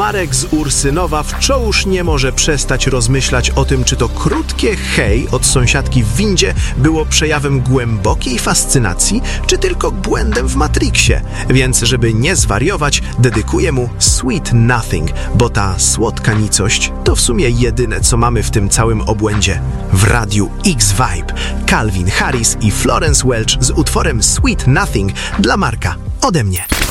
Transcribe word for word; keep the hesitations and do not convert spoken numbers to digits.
Marek z Ursynowa wciąż nie może przestać rozmyślać o tym, czy to krótkie hej od sąsiadki w windzie było przejawem głębokiej fascynacji, czy tylko błędem w Matrixie. Więc żeby nie zwariować, dedykuję mu Sweet Nothing, bo ta słodka nicość to w sumie jedyne, co mamy w tym całym obłędzie. W radiu X-Vibe Calvin Harris i Florence Welch z utworem Sweet Nothing dla Marka ode mnie.